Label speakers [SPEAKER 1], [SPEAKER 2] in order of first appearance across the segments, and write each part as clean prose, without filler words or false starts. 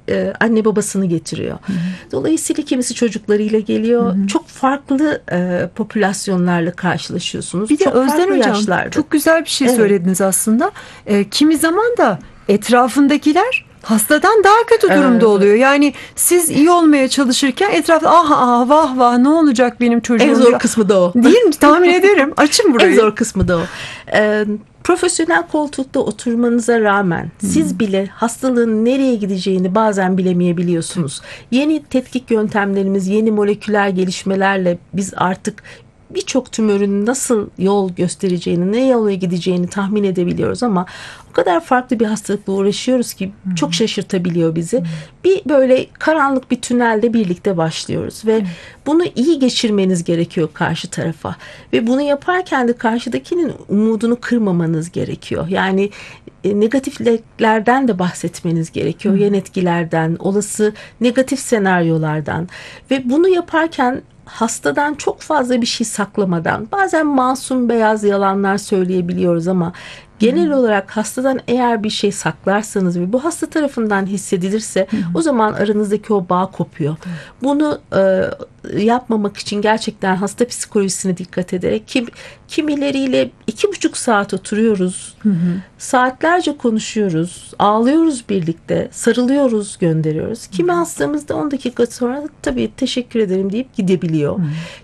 [SPEAKER 1] anne babasını getiriyor. Dolayısıyla kimisi çocuklarıyla geliyor. Çok farklı popülasyonlarla karşılaşıyorsunuz.
[SPEAKER 2] Bir de
[SPEAKER 1] çok
[SPEAKER 2] Özden Hocam
[SPEAKER 1] yaşlarda.
[SPEAKER 2] çok güzel bir şey söylediniz aslında. Kimi zaman da etrafındakiler hastadan daha kötü durumda oluyor. Yani siz iyi olmaya çalışırken etrafta vah vah ne olacak benim çocuğum.
[SPEAKER 1] En zor kısmı da o.
[SPEAKER 2] Değil mi? Tahmin ederim. Açın burayı.
[SPEAKER 1] En zor kısmı da o. Profesyonel koltukta oturmanıza rağmen siz bile hastalığın nereye gideceğini bazen bilemeyebiliyorsunuz. Yeni tetkik yöntemlerimiz, yeni moleküler gelişmelerle biz artık birçok tümörün nasıl yol göstereceğini, ne yola gideceğini tahmin edebiliyoruz ama o kadar farklı bir hastalıkla uğraşıyoruz ki çok şaşırtabiliyor bizi. Bir böyle karanlık bir tünelde birlikte başlıyoruz ve bunu iyi geçirmeniz gerekiyor karşı tarafa ve bunu yaparken de karşıdakinin umudunu kırmamanız gerekiyor. Yani negatiflerden de bahsetmeniz gerekiyor. Yan etkilerden, olası negatif senaryolardan ve bunu yaparken hastadan çok fazla bir şey saklamadan, bazen masum beyaz yalanlar söyleyebiliyoruz ama genel olarak hastadan eğer bir şey saklarsanız ve bu hasta tarafından hissedilirse o zaman aranızdaki o bağ kopuyor. Bunu yapmamak için gerçekten hasta psikolojisine dikkat ederek kimileriyle 2,5 saat oturuyoruz. Saatlerce konuşuyoruz. Ağlıyoruz birlikte. Sarılıyoruz, gönderiyoruz. Kimi hastamız da 10 dakika sonra tabii teşekkür ederim deyip gidebiliyor.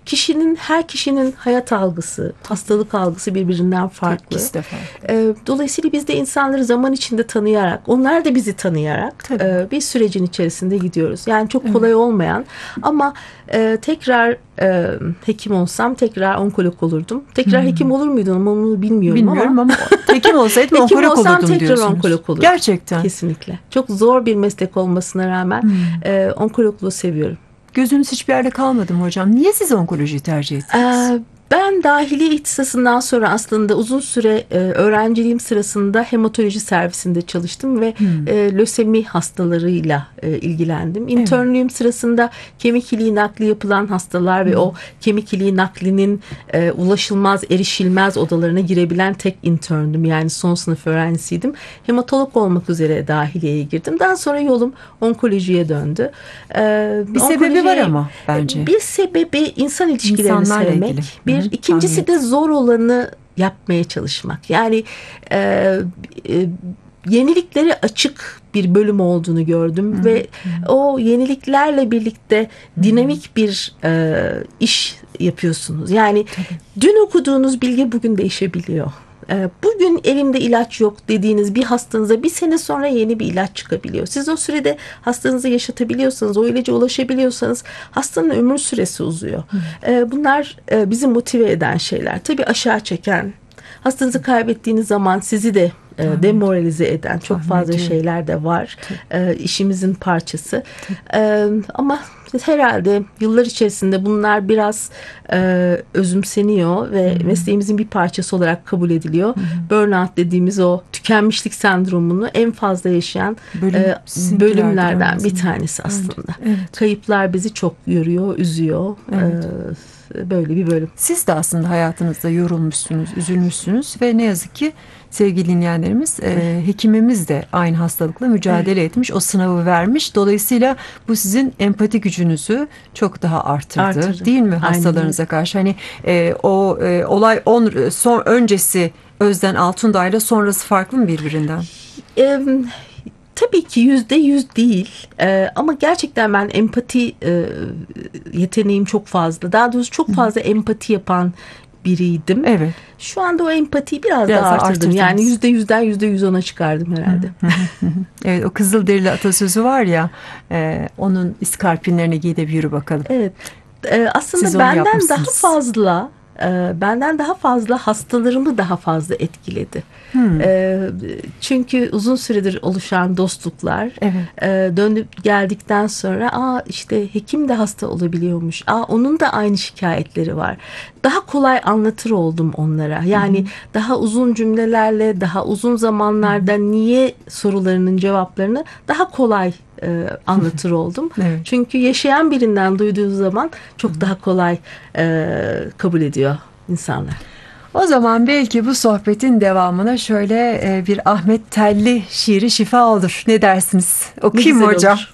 [SPEAKER 1] Her kişinin hayat algısı, hastalık algısı birbirinden farklı.
[SPEAKER 2] İkisi de farklı.
[SPEAKER 1] Dolayısıyla biz de insanları zaman içinde tanıyarak, onlar da bizi tanıyarak bir sürecin içerisinde gidiyoruz. Yani çok kolay olmayan ama tekrar hekim olsam tekrar onkolog olurdum. Tekrar hekim olur muydum ama onu bilmiyorum ama
[SPEAKER 2] hekim olsaydım onkolog olurdum
[SPEAKER 1] tekrar
[SPEAKER 2] diyorsunuz.
[SPEAKER 1] Onkolog olurdum.
[SPEAKER 2] Gerçekten.
[SPEAKER 1] Kesinlikle. Çok zor bir meslek olmasına rağmen onkologluğu seviyorum.
[SPEAKER 2] Gözünüz hiçbir yerde kalmadı mı hocam? Niye siz onkolojiyi tercih ettiniz?
[SPEAKER 1] Ben dahiliye ihtisasından sonra aslında uzun süre öğrenciliğim sırasında hematoloji servisinde çalıştım ve lösemi hastalarıyla ilgilendim. İnternlüğüm sırasında kemik iliği nakli yapılan hastalar ve o kemik iliği naklinin ulaşılmaz, erişilmez odalarına girebilen tek interndüm. Yani son sınıf öğrencisiydim. Hematolog olmak üzere dahiliyeye girdim. Daha sonra yolum onkolojiye döndü.
[SPEAKER 2] Bir sebebi var ama bence.
[SPEAKER 1] Bir sebebi insan ilişkilerini
[SPEAKER 2] İnsanlarla
[SPEAKER 1] sevmek.
[SPEAKER 2] ilgili.
[SPEAKER 1] İkincisi de zor olanı yapmaya çalışmak. Yani yeniliklere açık bir bölüm olduğunu gördüm ve o yeniliklerle birlikte dinamik bir iş yapıyorsunuz. Yani dün okuduğunuz bilgi bugün değişebiliyor. Bugün elimde ilaç yok dediğiniz bir hastanıza bir sene sonra yeni bir ilaç çıkabiliyor. Siz o sürede hastanızı yaşatabiliyorsanız, o ilaca ulaşabiliyorsanız hastanın ömür süresi uzuyor. Bunlar bizi motive eden şeyler. Tabii aşağı çeken, hastanızı kaybettiğiniz zaman sizi de demoralize eden çok fazla şeyler de var. İşimizin parçası. Ama herhalde yıllar içerisinde bunlar biraz özümseniyor ve mesleğimizin bir parçası olarak kabul ediliyor. Burnout dediğimiz o tükenmişlik sendromunu en fazla yaşayan bölümlerden bir tanesi aslında. Evet. Kayıplar bizi çok yoruyor, üzüyor. Evet. Böyle bir bölüm.
[SPEAKER 2] Siz de aslında hayatınızda yorulmuşsunuz, üzülmüşsünüz ve ne yazık ki sevgili dinleyenlerimiz, hekimimiz de aynı hastalıkla mücadele etmiş, o sınavı vermiş. Dolayısıyla bu sizin empati gücünüzü çok daha arttırdı. Değil mi hastalarınıza karşı? Hani olay öncesi Özden Altundağ'la sonrası farklı mı birbirinden?
[SPEAKER 1] Tabii ki %100 değil ama gerçekten ben empati yeteneğim çok fazla. Daha doğrusu çok fazla empati yapan biriydim.
[SPEAKER 2] Evet.
[SPEAKER 1] Şu anda o empatiyi biraz daha arttırdım. Yani %100'den %110'a çıkardım herhalde.
[SPEAKER 2] Evet, o Kızılderili atasözü var ya, onun iskarpinlerine giy de yürü bakalım.
[SPEAKER 1] Evet. Aslında benden daha fazla hastalarımı daha fazla etkiledi. Çünkü uzun süredir oluşan dostluklar, dönüp geldikten sonra işte hekim de hasta olabiliyormuş. Onun da aynı şikayetleri var. Daha kolay anlatır oldum onlara. Yani daha uzun cümlelerle, daha uzun zamanlarda niye sorularının cevaplarını daha kolay anlatır oldum. Evet. Çünkü yaşayan birinden duyduğu zaman çok daha kolay kabul ediyor insanlar.
[SPEAKER 2] O zaman belki bu sohbetin devamına şöyle bir Ahmet Telli şiiri şifa olur. Ne dersiniz? Okuyayım mı hocam? Olur.